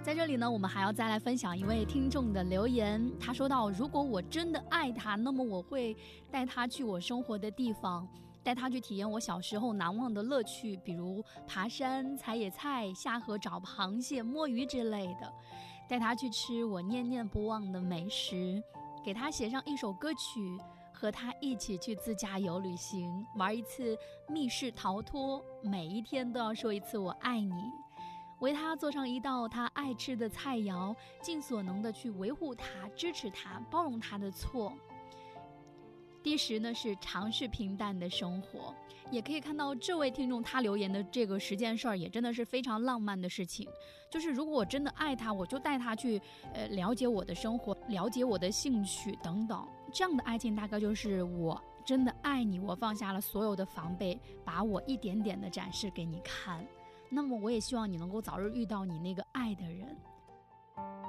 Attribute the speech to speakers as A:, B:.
A: 在这里呢，我们还要再来分享一位听众的留言。他说到，如果我真的爱他，那么我会带他去我生活的地方，带他去体验我小时候难忘的乐趣，比如爬山、采野菜、下河找螃蟹、摸鱼之类的，带他去吃我念念不忘的美食，给他写上一首歌曲，和他一起去自驾游旅行，玩一次密室逃脱，每一天都要说一次我爱你，为他做上一道他爱吃的菜肴，尽所能的去维护他、支持他、包容他的错。第10呢是尝试平淡的生活。也可以看到这位听众他留言的这个10件事儿，也真的是非常浪漫的事情。就是如果我真的爱他，我就带他去了解我的生活，了解我的兴趣等等。这样的爱情大概就是我真的爱你，我放下了所有的防备，把我一点点的展示给你看。那么我也希望你能够早日遇到你那个爱的人。